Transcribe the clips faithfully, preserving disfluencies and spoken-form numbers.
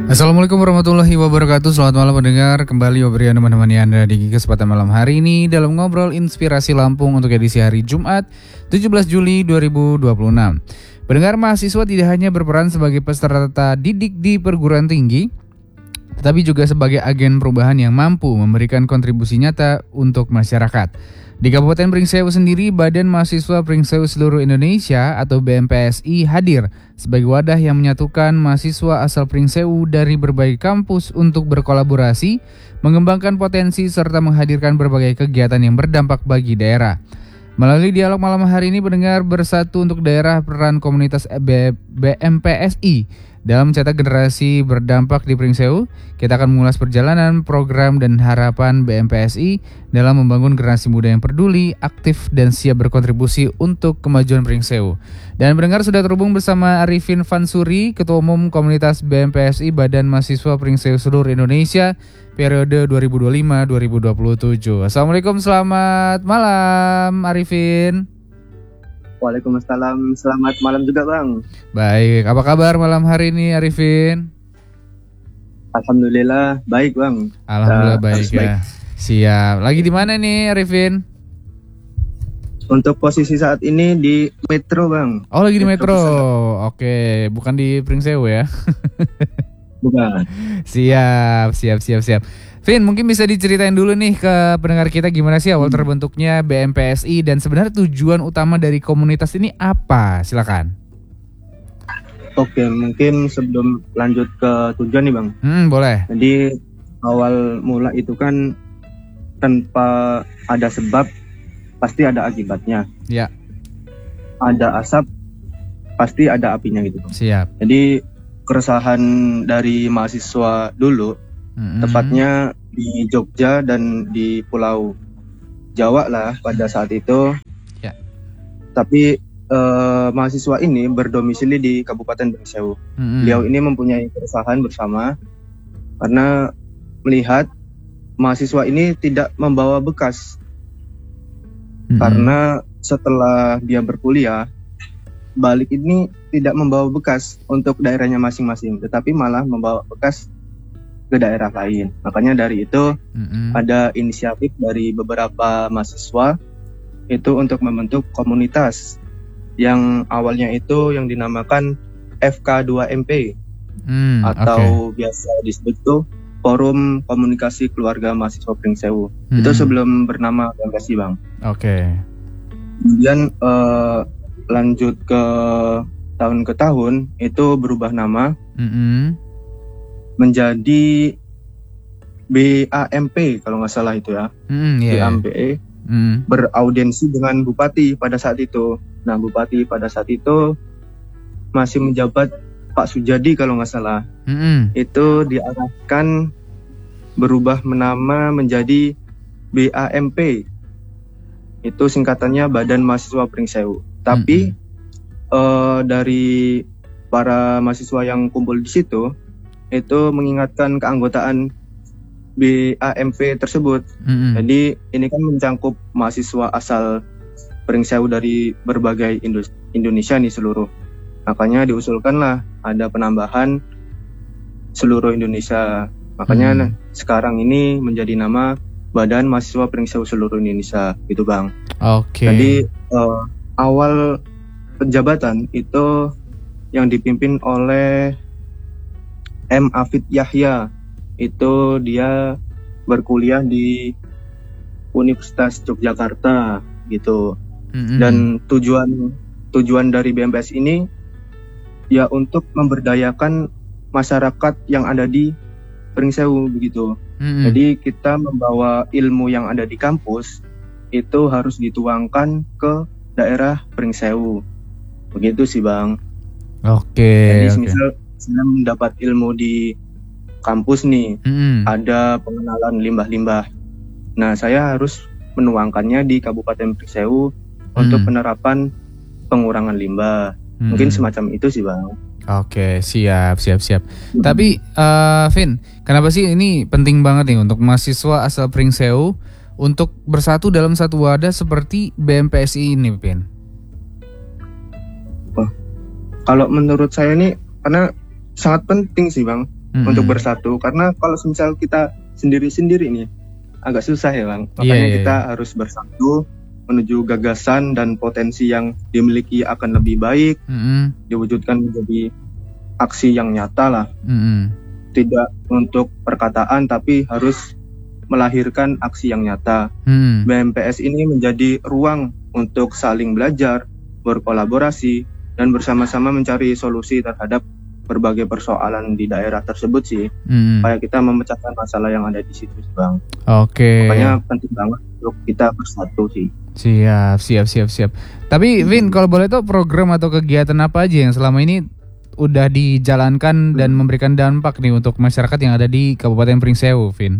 Assalamualaikum warahmatullahi wabarakatuh. Selamat malam pendengar. Kembali Obrian menemani Anda di kesempatan malam hari ini dalam ngobrol inspirasi Lampung untuk edisi hari Jumat tujuh belas Juli dua ribu dua puluh enam. Pendengar, mahasiswa tidak hanya berperan sebagai peserta didik di perguruan tinggi, tetapi juga sebagai agen perubahan yang mampu memberikan kontribusi nyata untuk masyarakat. Di Kabupaten Pringsewu sendiri, Badan Mahasiswa Pringsewu Seluruh Indonesia atau B M P S I hadir sebagai wadah yang menyatukan mahasiswa asal Pringsewu dari berbagai kampus untuk berkolaborasi, mengembangkan potensi serta menghadirkan berbagai kegiatan yang berdampak bagi daerah. Melalui dialog malam hari ini, pendengar, bersatu untuk daerah peran komunitas B M P S I dalam mencetak generasi berdampak di Pringsewu. Kita akan mengulas perjalanan, program, dan harapan B M P S I dalam membangun generasi muda yang peduli, aktif, dan siap berkontribusi untuk kemajuan Pringsewu. Dan pendengar, sudah terhubung bersama Arifin Fansuri, Ketua Umum Komunitas B M P S I Badan Mahasiswa Pringsewu Seluruh Indonesia periode dua ribu dua puluh lima sampai dua ribu dua puluh tujuh. Assalamualaikum, selamat malam Arifin. Waalaikumsalam, selamat malam juga Bang. Baik, apa kabar malam hari ini Arifin? Alhamdulillah baik Bang. Alhamdulillah baik ya. Baik. Siap. Lagi di mana nih Arifin? Untuk posisi saat ini di Metro Bang. Oh, lagi di Metro. Metro. Oke, bukan di Pringsewu ya? Bukan. Siap, siap, siap, siap. Vin, mungkin bisa diceritain dulu nih ke pendengar kita gimana sih awal terbentuknya B M P S I dan sebenarnya tujuan utama dari komunitas ini apa? Silakan. Oke, mungkin sebelum lanjut ke tujuan nih Bang. Hmm, boleh. Jadi awal mula itu kan tanpa ada sebab pasti ada akibatnya. Ya. Ada asap pasti ada apinya gitu. Siap. Jadi keresahan dari mahasiswa dulu, mm-hmm. tepatnya di Jogja dan di Pulau Jawa lah pada saat itu. Ya. Tapi eh, mahasiswa ini berdomisili di Kabupaten Pringsewu. Mm-hmm. Beliau ini mempunyai keresahan bersama karena melihat mahasiswa ini tidak membawa bekas. Mm-hmm. Karena setelah dia berkuliah, balik ini tidak membawa bekas untuk daerahnya masing-masing, tetapi malah membawa bekas ke daerah lain. Makanya dari itu mm-hmm. ada inisiatif dari beberapa mahasiswa itu untuk membentuk komunitas yang awalnya itu yang dinamakan F K dua M P mm, atau okay. biasa disebut tuh Forum Komunikasi Keluarga Mahasiswa Pringsewu. Mm-hmm. Itu sebelum bernama B M P S I Bang. Oke. Okay. Kemudian uh, lanjut ke tahun ke tahun itu berubah nama. Mm-hmm. Menjadi B A M P kalau nggak salah itu ya, mm, yeah. B A M P mm. beraudiensi dengan Bupati pada saat itu. Nah, Bupati pada saat itu masih menjabat Pak Sujadi kalau nggak salah. Mm-hmm. Itu diarahkan berubah menama menjadi B A M P. Itu singkatannya Badan Mahasiswa Pringsewu. Tapi mm-hmm. uh, dari para mahasiswa yang kumpul di situ itu mengingatkan keanggotaan B A M P tersebut. Mm-hmm. Jadi ini kan mencangkup mahasiswa asal Pringsewu dari berbagai industri Indonesia nih seluruh. Makanya diusulkanlah ada penambahan seluruh Indonesia. Makanya mm-hmm. sekarang ini menjadi nama Badan Mahasiswa Pringsewu Seluruh Indonesia, gitu Bang. Oke. Okay. Jadi uh, awal penjabatan itu yang dipimpin oleh M. Afid Yahya, itu dia berkuliah di Universitas Yogyakarta gitu. Mm-hmm. Dan tujuan tujuan dari B M P S I ini ya untuk memberdayakan masyarakat yang ada di Pringsewu begitu. Mm-hmm. Jadi kita membawa ilmu yang ada di kampus itu harus dituangkan ke daerah Pringsewu. Begitu sih Bang. Oke. Okay, Jadi okay. misal saya mendapat ilmu di kampus nih, mm. ada pengenalan limbah-limbah. Nah, saya harus menuangkannya di Kabupaten Pringsewu mm. untuk penerapan pengurangan limbah. Mm. Mungkin semacam itu sih Bang. Oke, siap, siap, siap. Mm. Tapi, uh, Vin, kenapa sih ini penting banget nih untuk mahasiswa asal Pringsewu untuk bersatu dalam satu wadah seperti B M P S I ini, Vin? Oh, kalau menurut saya ini karena sangat penting sih Bang. mm-hmm. untuk bersatu. Karena kalau misal kita sendiri-sendiri nih agak susah ya Bang. Makanya yeah, yeah, kita yeah. harus bersatu menuju gagasan dan potensi yang dimiliki akan lebih baik, mm-hmm. diwujudkan menjadi aksi yang nyata lah. Mm-hmm. Tidak untuk perkataan tapi harus melahirkan aksi yang nyata. Mm. B M P S ini menjadi ruang untuk saling belajar, berkolaborasi, dan bersama-sama mencari solusi terhadap berbagai persoalan di daerah tersebut sih, hmm. supaya kita memecahkan masalah yang ada di situ, Bang. Oke. Okay. Makanya penting banget untuk kita bersatu sih. Siap, siap, siap, siap. Tapi hmm. Vin, kalau boleh tahu program atau kegiatan apa aja yang selama ini udah dijalankan hmm. dan memberikan dampak nih untuk masyarakat yang ada di Kabupaten Pringsewu, Vin?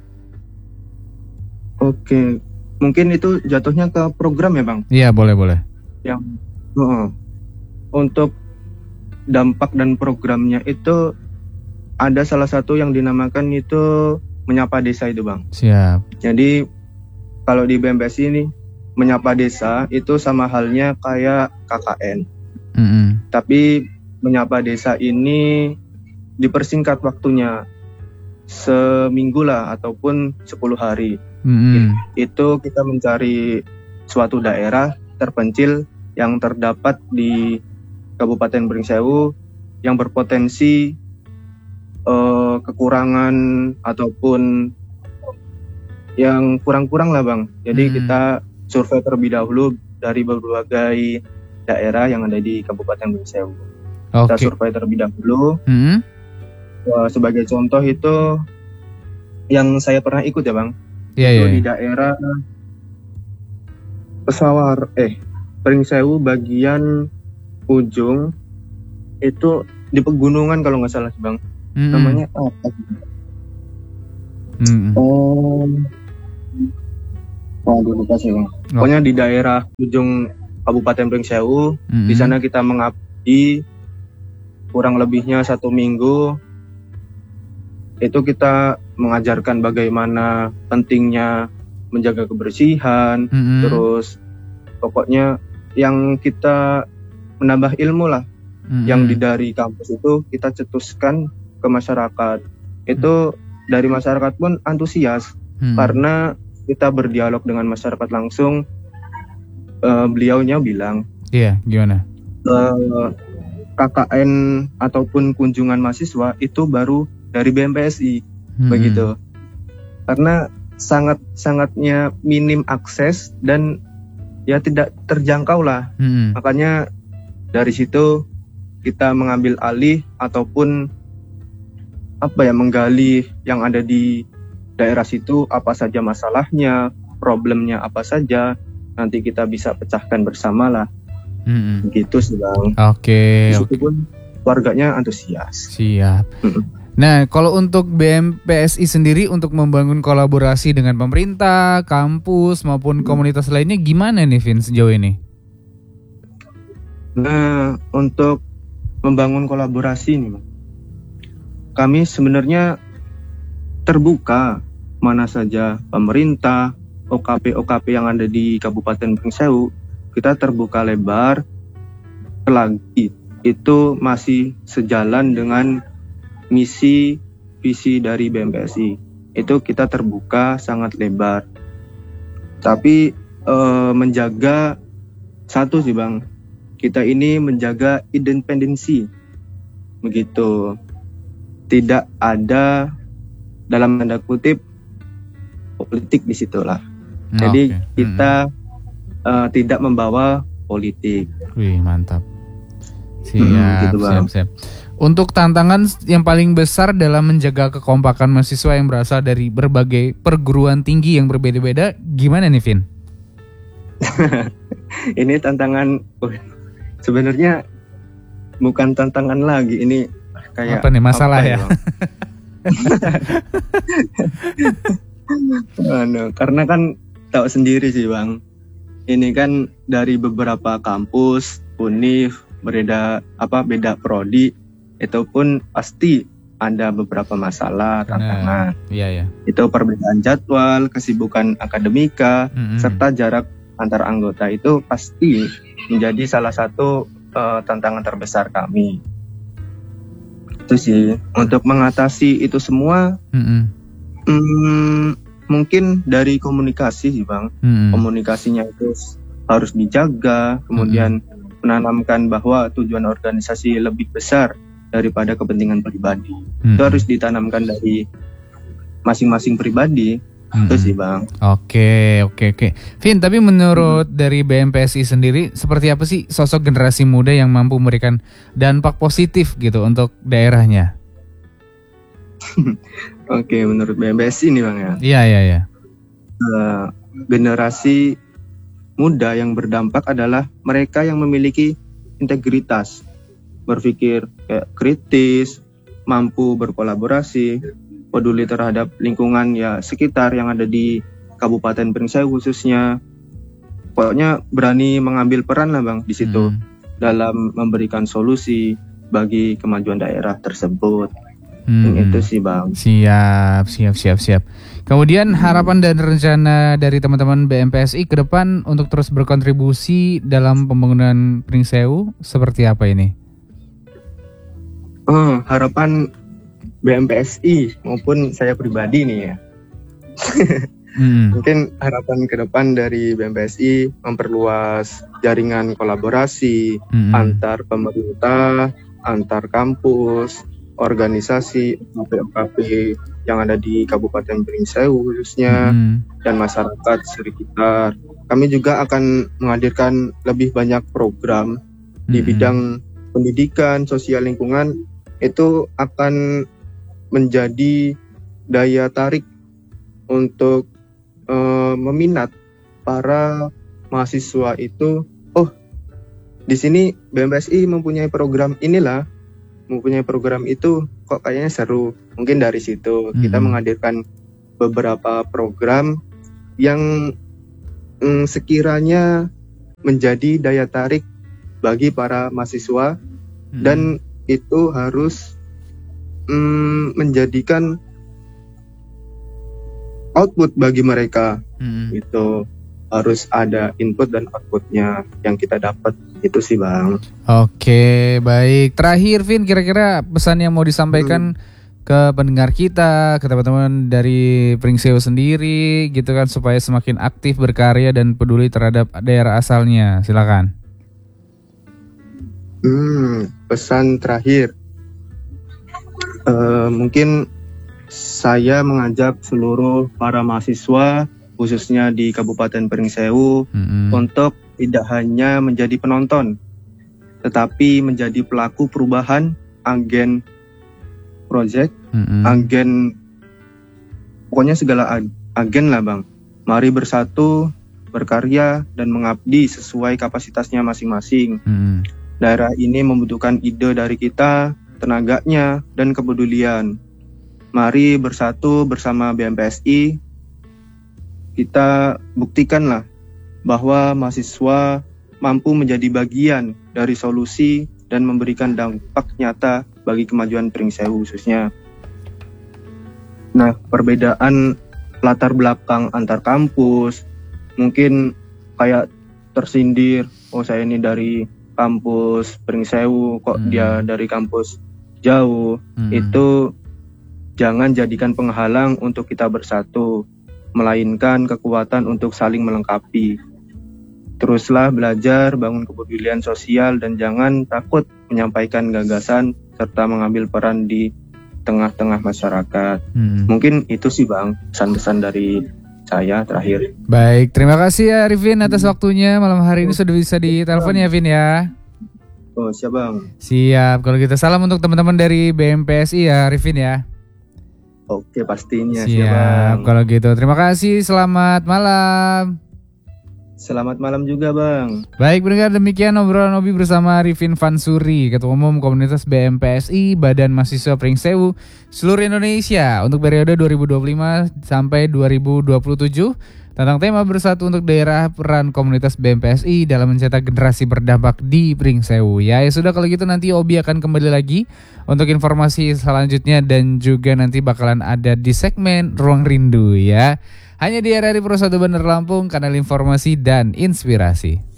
Oke, okay. Mungkin itu jatuhnya ke program ya, Bang? Iya, boleh, boleh. Yang uh, untuk dampak dan programnya itu ada salah satu yang dinamakan itu menyapa desa itu Bang. Siap. Jadi kalau di B M P S ini menyapa desa itu sama halnya kayak K K N. Mm-hmm. Tapi menyapa desa ini dipersingkat waktunya seminggu lah ataupun sepuluh hari. Mm-hmm. Itu kita mencari suatu daerah terpencil yang terdapat di Kabupaten Pringsewu yang berpotensi uh, kekurangan ataupun yang kurang-kurang lah Bang. Jadi hmm. kita survei terlebih dahulu dari berbagai daerah yang ada di Kabupaten Pringsewu. Okay. Kita survei terlebih dahulu. Hmm. Uh, sebagai contoh itu yang saya pernah ikut ya Bang. Yeah, itu yeah. di daerah Pesawar, eh Pringsewu bagian ujung itu di pegunungan kalau nggak salah Bang. Mm-hmm. Namanya apa? Mm-hmm. Oh, waduh lupa sih Bang. Oh. Pokoknya di daerah ujung Kabupaten Pringsewu, mm-hmm. di sana kita mengabdi kurang lebihnya satu minggu. Itu kita mengajarkan bagaimana pentingnya menjaga kebersihan, mm-hmm. terus pokoknya yang kita menambah ilmu lah, mm-hmm. yang di dari kampus itu kita cetuskan ke masyarakat. Itu mm-hmm. dari masyarakat pun antusias, mm-hmm. karena kita berdialog dengan masyarakat langsung. Uh, beliaunya bilang, iya, yeah, gimana? Uh, K K N ataupun kunjungan mahasiswa itu baru dari B M P S I, mm-hmm. begitu. Karena sangat sangatnya minim akses dan ya tidak terjangkau lah, mm-hmm. makanya dari situ kita mengambil alih ataupun apa ya menggali yang ada di daerah situ, apa saja masalahnya, problemnya apa saja, nanti kita bisa pecahkan bersama lah. Mm-hmm. Gitu sih Bang. Oke. Okay, di situ okay. pun warganya antusias. Siap. Mm-hmm. Nah, kalau untuk B M P S I sendiri untuk membangun kolaborasi dengan pemerintah, kampus maupun komunitas lainnya gimana nih Vin sejauh ini? Nah, untuk membangun kolaborasi nih, kami sebenarnya terbuka mana saja pemerintah, O K P-O K P yang ada di Kabupaten Pringsewu, kita terbuka lebar. Selagi itu masih sejalan dengan misi visi dari B M P S I, itu kita terbuka sangat lebar. Tapi eh, menjaga satu sih Bang, kita ini menjaga independensi, begitu. Tidak ada dalam tanda kutip politik di situlah. Oh, jadi okay. kita mm-hmm. uh, tidak membawa politik. Wih mantap. Siap, hmm, gitu siap, siap. Untuk tantangan yang paling besar dalam menjaga kekompakan mahasiswa yang berasal dari berbagai perguruan tinggi yang berbeda-beda, gimana nih Vin? Ini tantangan. Uh, Sebenarnya bukan tantangan lagi, ini kayak apa nih masalah apa ya? Anu, karena kan tahu sendiri sih Bang, ini kan dari beberapa kampus, univ, berbeda apa beda prodi, itu pun pasti ada beberapa masalah, tantangan. Iya ya. Itu perbedaan jadwal, kesibukan akademika, mm-hmm. serta jarak antar anggota itu pasti menjadi salah satu uh, tantangan terbesar kami. Itu sih untuk mengatasi itu semua. Mm-hmm. Hmm, mungkin dari komunikasi sih bang. Mm-hmm. Komunikasinya itu harus dijaga, kemudian mm-hmm. menanamkan bahwa tujuan organisasi lebih besar daripada kepentingan pribadi. Mm-hmm. Itu harus ditanamkan dari masing-masing pribadi. Mm-hmm. Itu sih bang. Oke oke oke. Vin, tapi menurut mm-hmm. dari B M P S I sendiri, seperti apa sih sosok generasi muda yang mampu memberikan dampak positif gitu untuk daerahnya? Oke, menurut B M P S I ini bang ya. Iya iya iya. Uh, generasi muda yang berdampak adalah mereka yang memiliki integritas, berpikir kayak kritis, mampu berkolaborasi, peduli terhadap lingkungan ya sekitar yang ada di Kabupaten Pringsewu khususnya. Pokoknya berani mengambil peran lah bang di situ hmm. dalam memberikan solusi bagi kemajuan daerah tersebut. Hmm. Itu sih bang. Siap, siap, siap, siap. Kemudian harapan dan rencana dari teman-teman B M P S I ke depan untuk terus berkontribusi dalam pembangunan Pringsewu seperti apa ini? Oh, harapan B M P S I maupun saya pribadi nih ya. hmm. Mungkin harapan ke depan dari B M P S I memperluas jaringan kolaborasi hmm. antar pemerintah, antar kampus, organisasi, K P K P yang ada di Kabupaten Pringsewu khususnya hmm. dan masyarakat sekitar. Kami juga akan menghadirkan lebih banyak program hmm. di bidang pendidikan, sosial lingkungan. Itu akan menjadi daya tarik untuk uh, meminat para mahasiswa itu. Oh, di sini B M P S I mempunyai program inilah, mempunyai program itu kok kayaknya seru. Mungkin dari situ hmm. kita menghadirkan beberapa program yang mm, sekiranya menjadi daya tarik bagi para mahasiswa hmm. dan itu harus mm, menjadikan output bagi mereka. Hmm. Itu harus ada input dan outputnya yang kita dapat. Itu sih bang. Oke, baik. Terakhir Vin, kira-kira pesan yang mau disampaikan hmm. ke pendengar kita, ke teman-teman dari Pringsewu sendiri gitu kan, supaya semakin aktif berkarya dan peduli terhadap daerah asalnya. Silakan. Hmm, pesan terakhir uh, mungkin saya mengajak seluruh para mahasiswa khususnya di Kabupaten Pringsewu mm-hmm. untuk tidak hanya menjadi penonton, tetapi menjadi pelaku perubahan, agen project, mm-hmm. agen, pokoknya segala agen lah bang. Mari bersatu, berkarya, dan mengabdi sesuai kapasitasnya masing-masing. Mm-hmm. Daerah ini membutuhkan ide dari kita, tenaganya, dan kepedulian. Mari bersatu bersama B M P S I, kita buktikanlah bahwa mahasiswa mampu menjadi bagian dari solusi dan memberikan dampak nyata bagi kemajuan Pringsewu khususnya. Nah, perbedaan latar belakang antar kampus, mungkin kayak tersindir, oh saya ini dari kampus Pringsewu, kok hmm. dia dari kampus jauh, hmm. itu jangan jadikan penghalang untuk kita bersatu, melainkan kekuatan untuk saling melengkapi. Teruslah belajar, bangun kepedulian sosial, dan jangan takut menyampaikan gagasan serta mengambil peran di tengah-tengah masyarakat. Hmm. Mungkin itu sih bang, pesan-pesan dari saya terakhir. Baik, terima kasih ya Arifin atas waktunya malam hari ini, sudah bisa ditelepon ya Vin ya. Oh siap bang. Siap, kalau gitu salam untuk teman-teman dari B M P S I ya Arifin ya. Oke pastinya. Siap, siap kalau gitu. Terima kasih, selamat malam. Selamat malam juga bang. Baik pendengar, demikian obrolan Obi bersama Arifin Vansuri, Ketua Umum Komunitas B M P S I Badan Mahasiswa Pringsewu seluruh Indonesia untuk periode dua ribu dua puluh lima sampai dua ribu dua puluh tujuh tentang tema bersatu untuk daerah, peran komunitas B M P S I dalam mencetak generasi berdampak di Pringsewu. Ya, ya sudah kalau gitu nanti Obi akan kembali lagi untuk informasi selanjutnya dan juga nanti bakalan ada di segmen Ruang Rindu ya. Hanya di R R I Pro satu Bandar Lampung, kanal informasi dan inspirasi.